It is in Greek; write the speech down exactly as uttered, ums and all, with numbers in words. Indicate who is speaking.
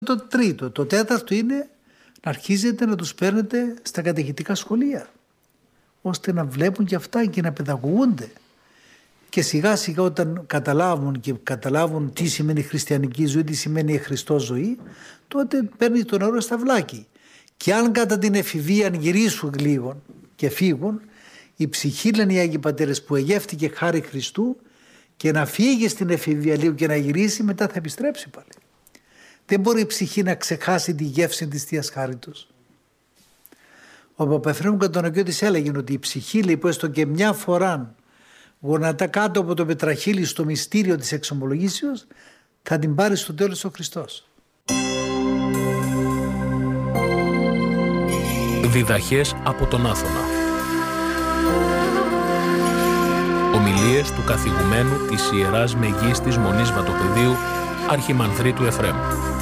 Speaker 1: Το τρίτο, το τέταρτο είναι να αρχίζετε να τους παίρνετε στα κατεχητικά σχολεία, ώστε να βλέπουν και αυτά και να παιδαγωγούνται. Και σιγά σιγά όταν καταλάβουν και καταλάβουν τι σημαίνει χριστιανική ζωή, τι σημαίνει η Χριστός ζωή, τότε παίρνει το νερό στα βλάκι. Και αν κατά την εφηβεία γυρίσουν λίγο και φύγουν, η ψυχή, λένε οι Άγιοι Πατέρες, που εγεύτηκε χάρη Χριστού, και να φύγει στην εφηβεία λίγο και να γυρίσει, μετά θα επιστρέψει πάλι. Δεν μπορεί η ψυχή να ξεχάσει τη γεύση της Θείας Χάριτος. Ο Παπαθρέμου Κατονακιώτης έλεγε ότι η ψυχή, λέει, που έστω και μια φορά γονατά κάτω από το πετραχύλι στο μυστήριο της εξομολογήσεως, θα την πάρει στο τέλος ο Χριστός.
Speaker 2: Διδαχές από τον Άθωνα. Ομιλίες του καθηγουμένου της Ιεράς Μεγίστης Μονής Βατοπεδίου, Αρχιμανδρίτου Εφραίμ.